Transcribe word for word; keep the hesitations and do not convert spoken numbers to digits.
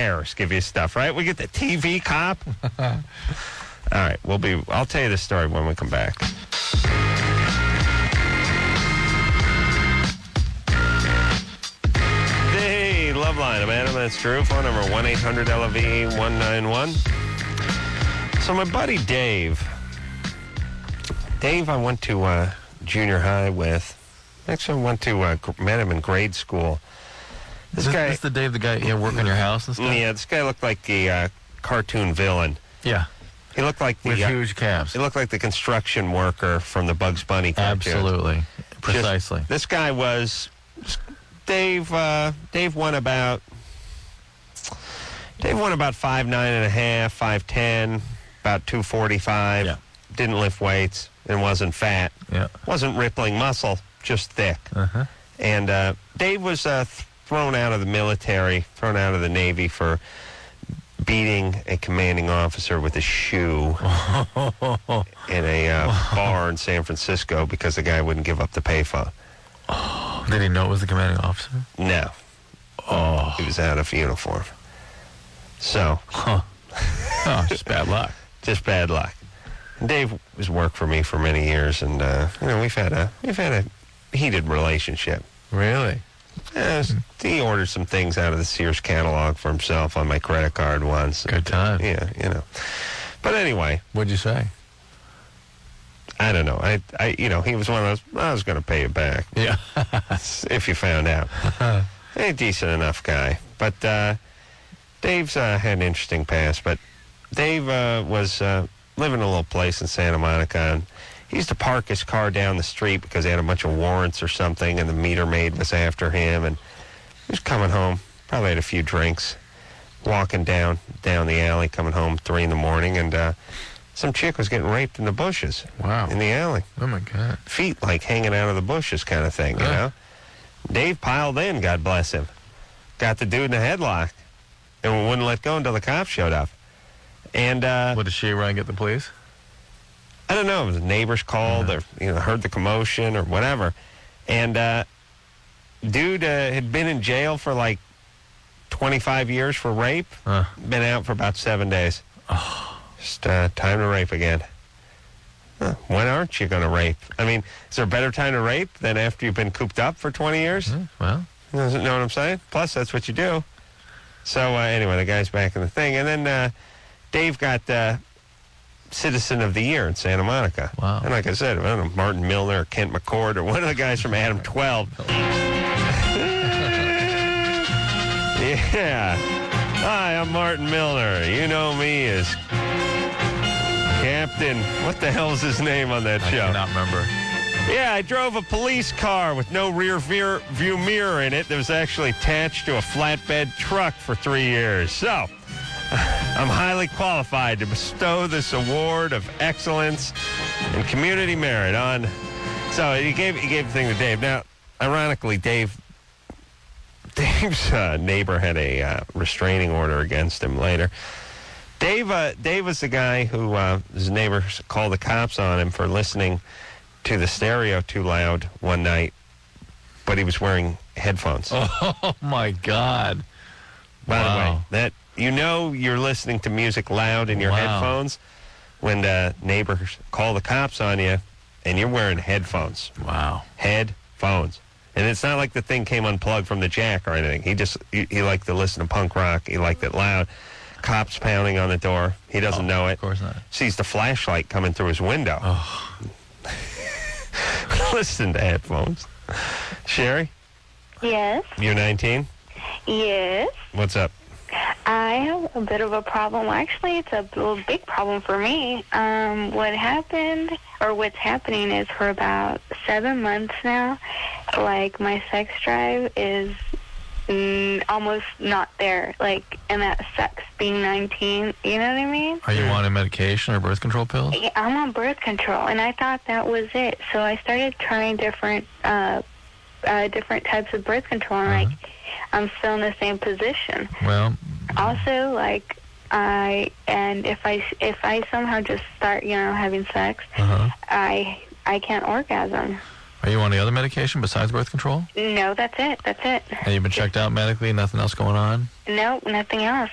Harris give you stuff, right? We get the T V cop. All right, we'll be. I'll tell you the story when we come back. Hey, Love Line. I'm Adam. That's Drew. Phone number one eight hundred L V E one nine one. So my buddy Dave, Dave, I went to uh, junior high with. Actually, I went to uh, met him in grade school. This is guy, this the Dave, the guy, yeah, work on your house and stuff? Yeah, this guy looked like the uh, cartoon villain. Yeah. He looked like the with uh, huge calves. He looked like the construction worker from the Bugs Bunny cartoon. Absolutely, precisely. Just, this guy was Dave. Uh, Dave won about. Dave won about five nine and a half, five ten, about two forty five. Yeah. Didn't lift weights and wasn't fat. Yeah. Wasn't rippling muscle, just thick. Uh-huh. And uh, Dave was uh, thrown out of the military, thrown out of the Navy for beating a commanding officer with a shoe in a uh, bar in San Francisco because the guy wouldn't give up the payphone. Oh, did he know it was the commanding officer? No. Oh. He was out of uniform. So. Huh. Oh, just bad luck. Just bad luck. And Dave has worked for me for many years, and uh, you know we've had a we've had a heated relationship. Really? Uh, he ordered some things out of the Sears catalog for himself on my credit card once. Good time. Yeah, you know. But anyway. What'd you say? I don't know. I, I you know, he was one of those, I was going to pay you back. Yeah. If you found out. A decent enough guy. But uh, Dave's uh, had an interesting past. But Dave uh, was uh, living in a little place in Santa Monica, and he used to park his car down the street because he had a bunch of warrants or something, and the meter maid was after him. And he was coming home, probably had a few drinks, walking down down the alley, coming home three in the morning, and uh, some chick was getting raped in the bushes. Wow. In the alley. Oh, my God. Feet, like, hanging out of the bushes kind of thing, you Yeah. know? Dave piled in, God bless him. Got the dude in a headlock and wouldn't let go until the cops showed up. And, uh... What, did she run and get the police? I don't know. The neighbors called or, you know, heard the commotion or whatever. And, uh, dude uh, had been in jail for, like, twenty-five years for rape. Huh. Been out for about seven days. Oh. Just uh, time to rape again. Huh. When aren't you going to rape? I mean, is there a better time to rape than after you've been cooped up for twenty years? Yeah, well. You know what I'm saying? Plus, that's what you do. So, uh, anyway, the guy's back in the thing. And then uh, Dave got uh, Citizen of the Year in Santa Monica. Wow. And like I said, I don't know, Martin Milner or Kent McCord or one of the guys from Adam twelve. Yeah. Hi, I'm Martin Milner. You know me as Captain. What the hell's his name on that I show? I cannot remember. Yeah, I drove a police car with no rear veer, view mirror in it that was actually attached to a flatbed truck for three years. So, I'm highly qualified to bestow this award of excellence and community merit on. So he gave he gave the thing to Dave. Now, ironically, Dave Dave's uh, neighbor had a uh, restraining order against him later. Dave uh, Dave was the guy who uh, his neighbor called the cops on him for listening to the stereo too loud one night, but he was wearing headphones. Oh, my God. By Wow. the way, that you know you're listening to music loud in your Wow. headphones when the neighbors call the cops on you and you're wearing headphones. Wow. Headphones. And it's not like the thing came unplugged from the jack or anything. He just, he, he liked to listen to punk rock. He liked it loud. Cops pounding on the door. He doesn't Oh, know it. Of course not. Sees the flashlight coming through his window. Oh. Listen to headphones. Sherry, Yes. you're nineteen? Yes. What's up? I have a bit of a problem. Actually, it's a little big problem for me. Um, what happened, or what's happening is for about seven months now, like, my sex drive is mm, almost not there. Like, and that sucks being nineteen. You know what I mean? Are you on a medication or birth control pills? Yeah, I'm on birth control, and I thought that was it. So I started trying different, uh, uh, different types of birth control, and, Uh-huh. like, I'm still in the same position. Well, Also, like, I, and if I, if I somehow just start, you know, having sex, uh-huh. I, I can't orgasm. Are you on the other medication besides birth control? No, that's it. That's it. Have you been checked out medically? Nothing else going on? No, nothing else.